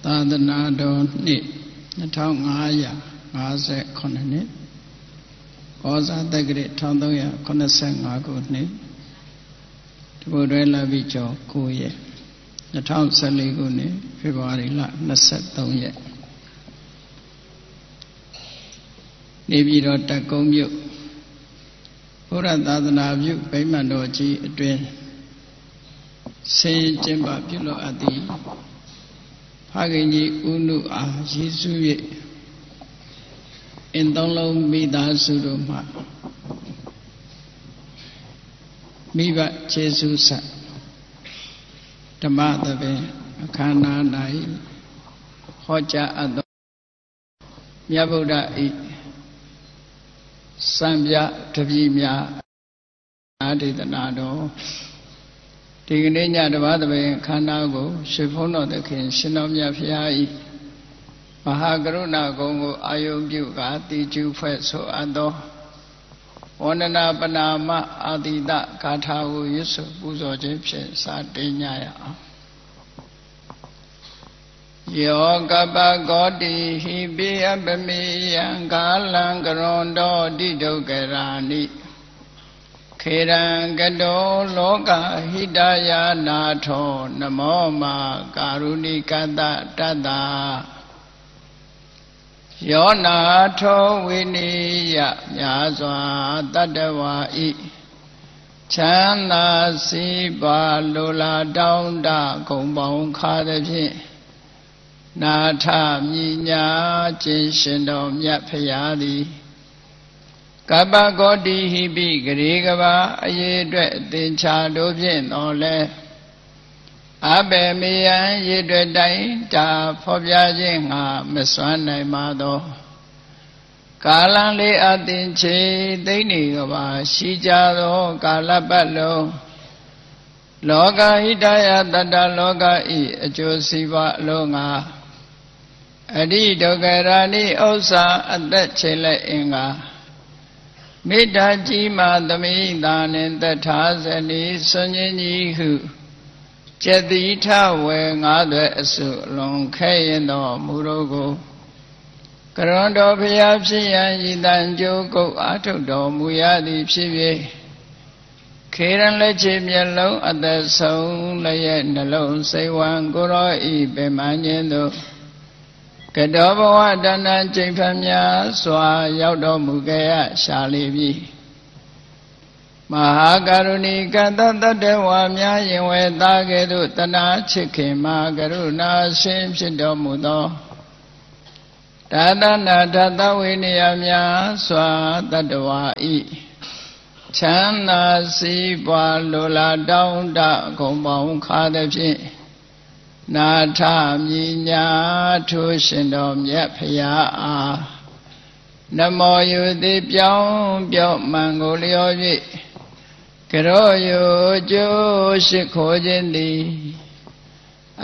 သာသနာတော်နှစ်2558နှစ်ဩဇာတက္ကရာ1385ခုနှစ်တပုတ်တွဲလပိကျော်9ရက်2014ခုနှစ်ဖေဖော်ဝါရီလ23ရက်နေပြည်တော်တပ်ကုန်းမြို့ဘုရားသာသနာပြုဗိမာန်တော်ကြီးအတွင်ဆင်းကျင်းပပြုလုပ်အပ်သည်ဖခင်ကြီးဦးနုအားရည်စူး၍အင်သုံးလုံးမိသားစုတို့မှမိဘခြေဆုဆက်ဓမ္မသဘင်အခမ်းအနား၌ဟောကြားအပ်သောမြတ်ဗုဒ္ဓ၏စံပြတပည့်များအာဒေသနာတော်ဒီကနေ့ညဓမ္မသဘင်ခန္ဓာကိုရွှေဘုန်းတော်သခင်ရှင်တော်မြတ်ဖရာ၏မဟာကရုဏာဂုဏ်ကိုအာယုံပြုကာတိကျူဖွဲ့ဆိုအပ်သောဝန္ဒနာပနာမအာတိတဂါထာကိုရွတ်ဆိုပူဇော်ခြင်းဖြင့်စတင်ကြရအောင်ယောကပကောတိဟိပိအပမေယံကာလံကရွန်တောတိဒုက္ခရာနိခေရံကတောလောကဟိတယာနာထောနမောမာကာရုဏိကတတတ္တာယောနာထောဝိနိယမြာစွာတတ္တဝါဤချမ်းသာစီပါလိုလားတောင်းတဂုံပေါင်းခါသည်ဖြင့်နာထမြညာခြင်းရှင်တော်မြတ်ဖရာသည်ကပ္ပဂေါတိဟိပိဂရေကဘာအရေးအတွက်အသင်္ချာတို့ဖြင့်တော်လဲအဘေမေယံရေအတွက်တိုင်းတာဖော်ပြခြင်းငါမစွမ်းနိုင်ပါသောကာလံလေးအသင်္ချေသိနေကဘာရှိကြသောကာလပတ်လုံးလောကဟိတယတတ္တလောကဤအကျိုးစီးပွားအလုံးငါအရိဒုက္ခရာနိဥစ္စာအသက်ချေလက်အင်္ဂါမေတ္တာကြီးမှသမိသာနှင့်တထာဇနီဆွန်ခြင်းကြီးဟုကျက်တိထဝေငါးသွဲအစုအလွန်ခဲရင်တော်မူတော်ကိုကရွန်တော်ဖျားဖြစ်ရန်ဤတန်ကြိုးကုတ်အားထုတ်တော်မူရသည်ဖြစ်၍ခေရန်လက်ချေမျက်လုံးအသက်ဆုံးလည်းရဲ့နှလုံးစိတ်ဝံကိုရောဤပင်မခြင်းသို့ကတောဘဝတဏ္ဍကျိန်ဖန်များစွာရောက်တော်မူခဲ့ရရှာလိပြီမဟာကရုဏီကတတ္တဝါများယင်ဝဲသားကဲ့သို့တနာချစ်ခင်မှာကရုဏာရှင်ဖြစ်တော်မူသောဒါသနာဓတဝိနည်းများစွာတတ္တဝါဤချမ်းသာစီးပွားလိုလားတောင်းတဂုံပေါင်းခါသည်ဖြင့်နာထမြညာထိုးရှင်တော်မြတ်ဖရာအားနမောယုတိပြောင်းပြော့မှန်ကိုလျော်၍ကရောယုကျိုးရှိခိုးခြင်းသည်